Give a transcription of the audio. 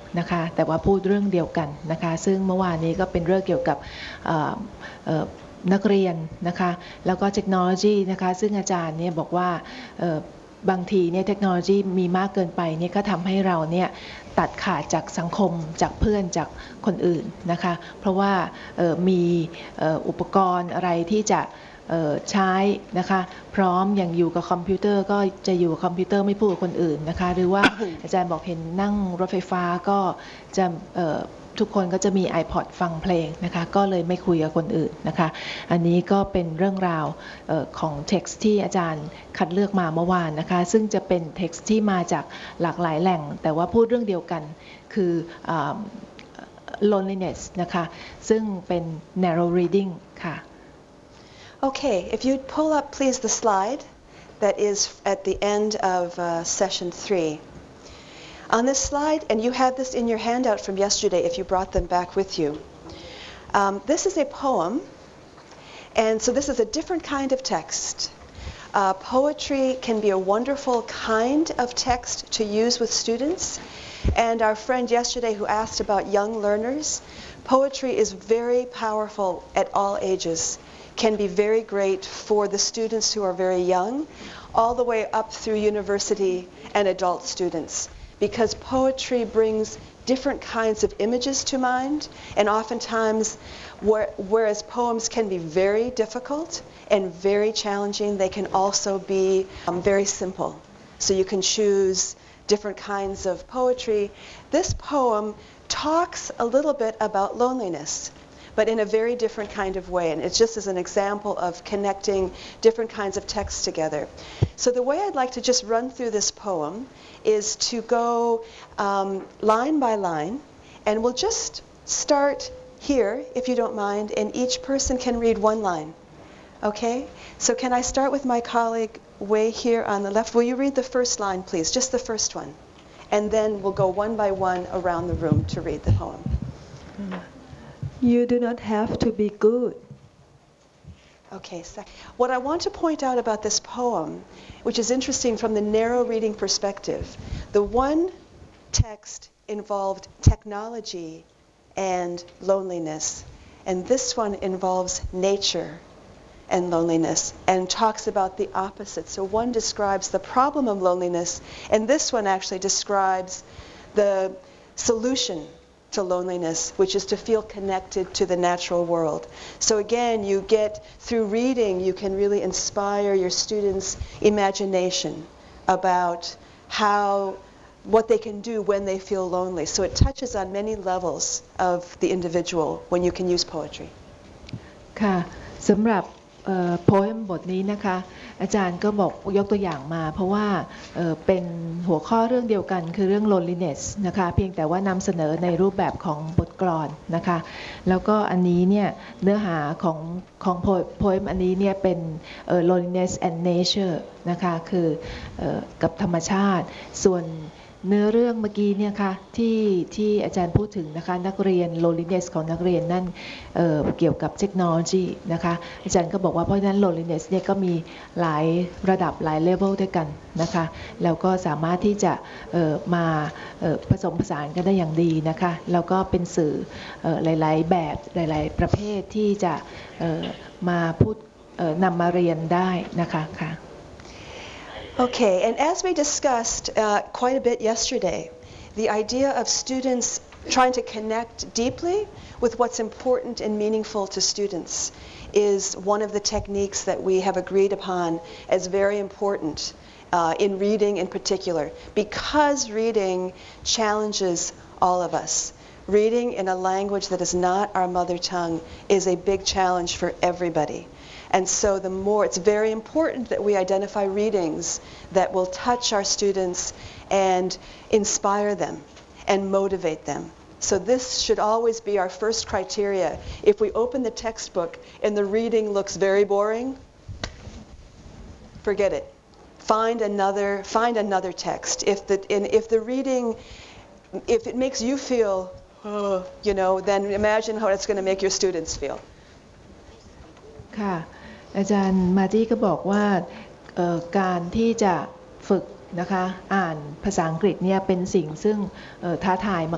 นะคะแต่ว่าพูดเรื่องเดียวกันนะคะซึ่งเมื่อวานนี้ก็เป็นเรื่องเกี่ยวกับนักเรียนนะคะแล้วก็เทคโนโลยีนะคะซึ่งอาจารย์เนี่ยบอกว่าบางทีเนี่ยเทคโนโลยีมีมากเกินไปเนี่ยก็ทำให้เราเนี่ยตัดขาดจากสังคมจากเพื่อนจากคนอื่นนะคะเพราะว่ามีอุปกรณ์อะไรที่จะใช้นะคะพร้อมอย่างอยู่กับคอมพิวเตอร์ก็จะอยู่กับคอมพิวเตอร์ไม่พูดกับคนอื่นนะคะหรือว่า อาจารย์บอกเห็นนั่งรถไฟฟ้าก็จะทุกคนก็จะมี iPod ฟังเพลงนะคะก็เลยไม่คุยกับคนอื่นนะคะอันนี้ก็เป็นเรื่องราวของ text ที่อาจารย์คัดเลือกมาเมื่อวานนะคะซึ่งจะเป็น text ที่มาจากหลากหลายแหล่งแต่ว่าพูดเรื่องเดียวกันคือ loneliness นะคะซึ่งเป็น narrow reading ค่ะ Okay, if you'd pull up please the slide that is at the end of session 3. On this slide, and you have this in your handout from yesterday if you brought them back with you, this is a poem, and so this is a different kind of text. Poetry can be a wonderful kind of text to use with students, and our friend yesterday who asked about young learners, poetry is very powerful at all ages. Can be very great for the students who are very young, all the way up through university and adult students, because poetry brings different kinds of images to mind, and oftentimes, whereas poems can be very difficult and very challenging, they can also be very simple. So you can choose different kinds of poetry. This poem talks a little bit about loneliness, but in a very different kind of way. And it's just as an example of connecting different kinds of texts together. So the way I'd like to just run through this poem is to go line by line, and we'll just start here, if you don't mind, and each person can read one line. Okay? So can I start with my colleague way here on the left? Will you read the first line, please? Just the first one. And then we'll go one by one around the room to read the poem. You do not have to be good. Okay, so what I want to point out about this poem, which is interesting from the narrow reading perspective, the one text involved technology and loneliness, and this one involves nature and loneliness and talks about the opposite. So one describes the problem of loneliness, and this one actually describes the solution to loneliness, which is to feel connected to the natural world. So again, you get, through reading, you can really inspire your students' imagination about what they can do when they feel lonely. So it touches on many levels of the individual when you can use poetry. ค่ะสำหรับโพเอมบทนี้นะคะอาจารย์ก็บอกยกตัวอย่างมาเพราะว่าเป็นหัวข้อเรื่องเดียวกันคือเรื่อง loneliness นะคะเพียงแต่ว่านำเสนอในรูปแบบของบทกลอนนะคะแล้วก็อันนี้เนี่ยเนื้อหาของโพเอมอันนี้เนี่ยเป็นloneliness and nature นะคะคือกับธรรมชาติส่วนเนื้อเรื่องเมื่อกี้เนี่ยค่ะที่อาจารย์พูดถึงนะคะนักเรียน loneliness ของนักเรียนนั่นเกี่ยวกับเทคโนโลยีนะคะอาจารย์ก็บอกว่าเพราะฉะนั้น loneliness เนี่ยก็มีหลายระดับหลาย level ด้วยกันนะคะแล้วก็สามารถที่จะมาผสมผสานกันได้อย่างดีนะคะแล้วก็เป็นสื่อหลายๆแบบหลายๆประเภทที่จะมาพูดนำมาเรียนได้นะคะค่ะ Okay, and as we discussed quite a bit yesterday, the idea of students trying to connect deeply with what's important and meaningful to students is one of the techniques that we have agreed upon as very important in reading in particular, because reading challenges all of us. Reading in a language that is not our mother tongue is a big challenge for everybody. And so it's very important that we identify readings that will touch our students and inspire them and motivate them. So this should always be our first criteria. If we open the textbook and the reading looks very boring, forget it. Find another text. If the reading, if it makes you feel, then imagine how it's going to make your students feel. ค่ะอาจารย์มาจี้ก็บอกว่าการที่จะฝึกนะคะอ่านภาษาอังกฤษเนี่ยเป็นสิ่งซึ่งท้าทาย